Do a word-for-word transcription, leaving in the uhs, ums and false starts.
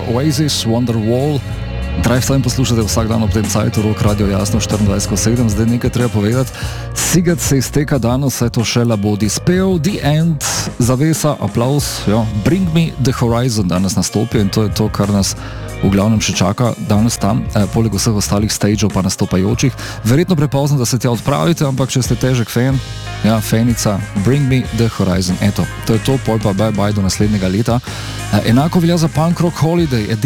Oasis, Wonderwall. Drive Time poslušate vsak dan ob tem sajtu, Rock Radio Jasno štiriindvajset sedem. Zdaj nekaj treba povedati. Cigat se izteka danes, saj to še labo dispel, The End, zavesa, aplaus, jo. Bring Me The Horizon danes nastopi in to je to, kar nas v glavnem še čaka danes tam, eh, poleg vseh ostalih stageov pa nastopajočih. Verjetno prepozno, da se tja odpravite, ampak če ste težek fan, ja, fanica, Bring Me The Horizon, eto, to je to, pol pa bye bye do naslednjega leta. Eh, enako velja za Punk Rock Holiday,